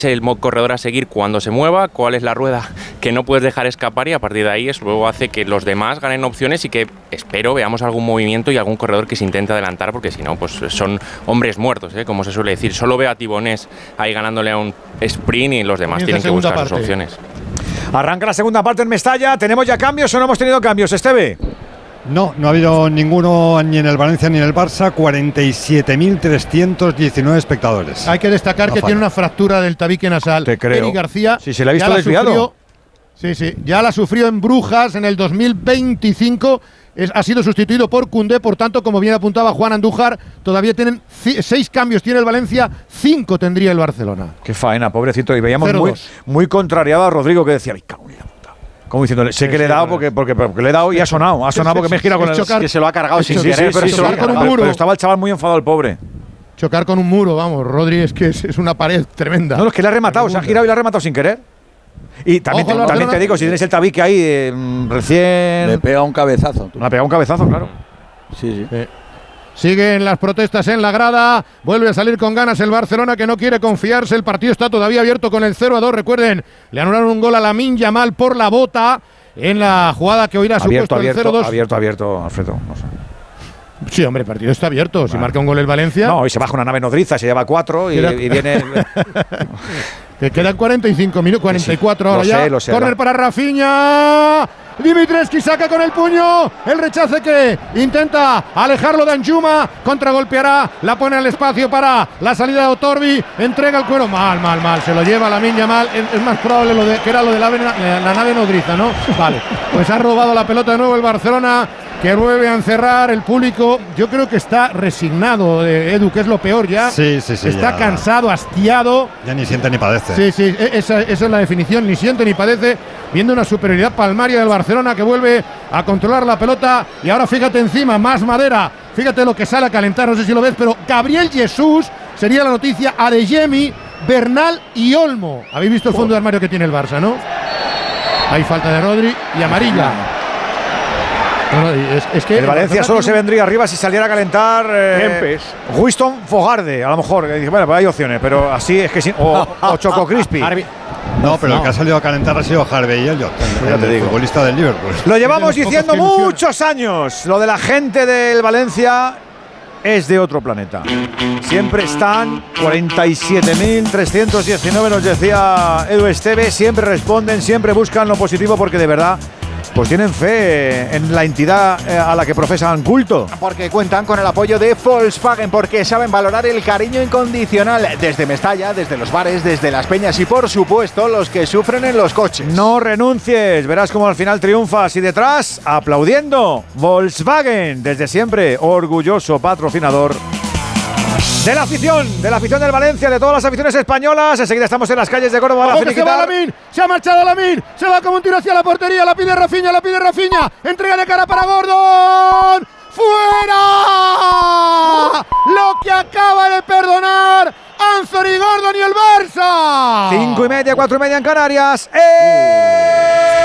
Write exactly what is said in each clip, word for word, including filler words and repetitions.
el corredor a seguir cuando se mueva, cuál es la rueda que no puedes dejar escapar, y a partir de ahí eso luego hace que los demás ganen opciones y que espero veamos algún movimiento y algún corredor que se intente adelantar, porque si no pues son hombres muertos, ¿eh? Como se suele decir. Solo veo a Tibonés ahí ganándole a un sprint y los demás tienen que buscar sus opciones. Arranca la segunda parte en Mestalla. ¿Tenemos ya cambios o no hemos tenido cambios, Esteve? No, no ha habido ninguno ni en el Valencia ni en el Barça. cuarenta y siete mil trescientos diecinueve espectadores. Hay que destacar no que falla. Tiene una fractura del tabique nasal. Te creo. Eric García. Sí, se le ha visto desviado. Sufrió, sí, sí. Ya la sufrió en Brujas en el dos mil veinticinco. Es, ha sido sustituido por Koundé. Por tanto, como bien apuntaba Juan Andújar, todavía tienen c- seis cambios. Tiene el Valencia, cinco tendría el Barcelona. Qué faena, pobrecito. Y veíamos muy, muy contrariado a Rodrigo, que decía, ¡ay, cago en la puta! Como diciéndole, sé sí, que sí, le he dado porque, porque, porque le he dado y ha sonado. Ha sonado porque me he girado con el… Chocar, que se lo ha cargado sin sí, querer. Sí, pero, chocar con un muro. pero estaba el chaval muy enfadado, el pobre. Chocar con un muro, vamos. Rodri es que es, es una pared tremenda. No, es que le ha rematado. Se ha girado y le ha rematado sin querer. Y también, Ojo, te, también te digo, si tienes el tabique ahí eh, recién… Le pega un cabezazo. Le ha pegado un cabezazo, claro. Sí, sí. Eh. Siguen las protestas en la grada. Vuelve a salir con ganas el Barcelona, que no quiere confiarse. El partido está todavía abierto con el cero a dos. Recuerden, le anularon un gol a Lamine Yamal por la bota en la jugada que hoy le ha supuesto el cero dos. Abierto, abierto, Alfredo. No sé. Sí, hombre, el partido está abierto. Si vale. marca un gol el Valencia… No, y se baja una nave nodriza, se lleva cuatro y, y viene… Que quedan cuarenta y cinco minutos, cuarenta y cuatro sí, ahora lo ya. Sé, lo sé, Córner para Rafinha. Dimitrescu saca con el puño. El rechace que intenta alejarlo de Anjuma. Contragolpeará. La pone al espacio para la salida de Otorbi. Entrega el cuero. Mal, mal, mal. Se lo lleva Lamine Yamal. Es, es más probable lo de, que era lo de la, la, la nave nodriza, ¿no? Vale. Pues ha robado la pelota de nuevo el Barcelona, que vuelve a encerrar. El público, yo creo que está resignado, eh, Edu, que es lo peor ya. Sí, sí, sí. Está ya. cansado, hastiado. Ya ni siente ni padece. Sí, sí, esa, esa es la definición. Ni siente ni padece, viendo una superioridad palmaria del Barcelona, que vuelve a controlar la pelota. Y ahora fíjate encima, más madera. Fíjate lo que sale a calentar, no sé si lo ves, pero Gabriel Jesús sería la noticia. Adeyemi, Bernal y Olmo. Habéis visto el fondo de armario que tiene el Barça, ¿no? Hay falta de Rodri y amarilla. No, no, es, es que el Valencia solo se vendría arriba si saliera a calentar eh, Winston Fogarde, a lo mejor. Bueno, pues hay opciones, pero así es que sí. O, o Choco Crispy. No, pero no. El que ha salido a calentar ha sido Harvey Elliott, el, el, el, el futbolista del Liverpool. Lo llevamos diciendo muchos años. Lo de la gente del Valencia es de otro planeta. Siempre están, cuarenta y siete mil trescientos diecinueve nos decía Edu Esteve, siempre responden, siempre buscan lo positivo porque de verdad pues tienen fe en la entidad a la que profesan culto. Porque cuentan con el apoyo de Volkswagen, porque saben valorar el cariño incondicional desde Mestalla, desde los bares, desde las peñas y por supuesto los que sufren en los coches. No renuncies, verás cómo al final triunfas y detrás, aplaudiendo, Volkswagen, desde siempre orgulloso patrocinador de la afición, de la afición del Valencia, de todas las aficiones españolas. Enseguida estamos en las calles de Córdoba. ¡Ojo que se va Lamine! ¡Se ha marchado Lamine! ¡Se va como un tiro hacia la portería! ¡La pide Rafinha! ¡La pide Rafinha! ¡Entrega de cara para Gordon! ¡Fuera! Lo que acaba de perdonar Anthony Gordon y el Barça. Cinco y media, cuatro y media en Canarias. ¡Eh!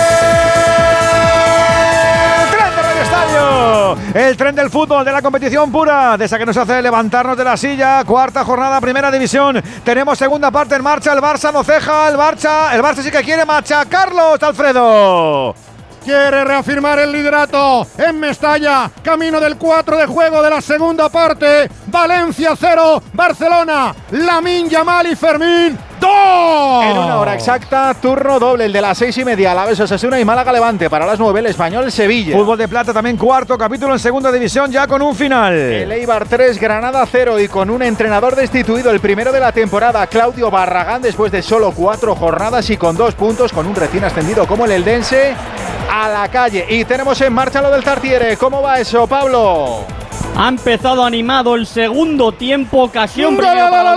El tren del fútbol, de la competición pura, de esa que nos hace levantarnos de la silla. Cuarta jornada, primera división. Tenemos segunda parte en marcha. El Barça no ceja, el Barça, el Barça sí que quiere machacarlos, Alfredo. Quiere reafirmar el liderato en Mestalla. Camino del cuatro de juego de la segunda parte. Valencia cero, Barcelona. Lamine Yamal y Fermín dos. En una hora exacta, turno doble, el de las seis y media. Alavés Osasuna y Málaga Levante. Para las nueve, el Español Sevilla. Fútbol de plata también, cuarto capítulo en segunda división, ya con un final. El Eibar tres, Granada cero y con un entrenador destituido, el primero de la temporada, Claudio Barragán, después de solo cuatro jornadas y con dos puntos, con un recién ascendido como el Eldense, a la calle. Y tenemos en marcha lo del Tartiere. ¿Cómo va eso, Pablo? Ha empezado animado el segundo tiempo, ocasión primero para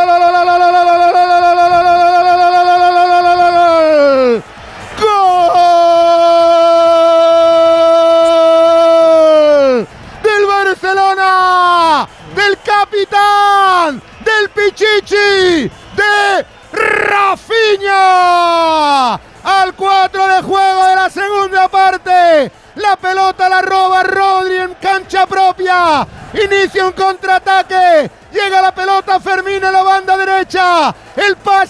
¡Gol! ¡Del Barcelona! ¡Del capitán! ¡Del Pichichi! ¡De Rafinha! Al cuatro de juego de la segunda parte. La pelota la roba Rodri en cancha propia. Inicia un contraataque. Llega la pelota Fermín en la banda derecha. El pase